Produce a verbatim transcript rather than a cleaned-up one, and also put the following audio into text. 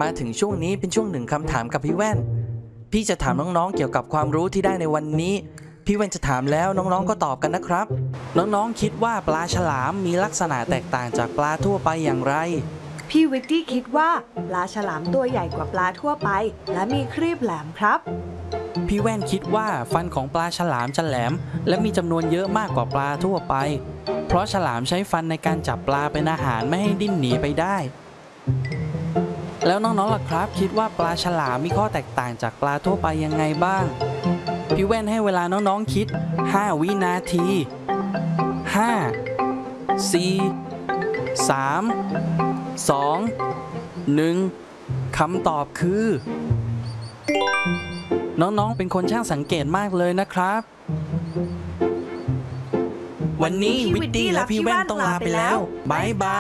มาถึงช่วงนี้เป็นช่วงหนึ่งคำถามกับพี่แว่นพี่จะถามน้องๆเกี่ยวกับความรู้ที่ได้ในวันนี้พี่แว่นจะถามแล้วน้องๆก็ตอบกันนะครับน้องๆคิดว่าปลาฉลามมีลักษณะแตกต่างจากปลาทั่วไปอย่างไรพี่วิตตี้คิดว่าปลาฉลามตัวใหญ่กว่าปลาทั่วไปและมีครีบแหลมครับพี่แว่นคิดว่าฟันของปลาฉลามจะแหลมและมีจำนวนเยอะมากกว่าปลาทั่วไปเพราะฉลามใช้ฟันในการจับปลาเป็นอาหารไม่ให้ดิ้นหนีไปได้แล้วน้องๆล่ะครับคิดว่าปลาฉลามมีข้อแตกต่างจากปลาทั่วไปยังไงบ้างพี่แว่นให้เวลาน้องๆคิดห้าวินาทีห้า สี่ สาม สอง หนึ่งคำตอบคือน้องๆเป็นคนช่างสังเกตมากเลยนะครับวันนี้วิตตี้และพี่แว่นต้องลาไปแล้วบ๊ายบาย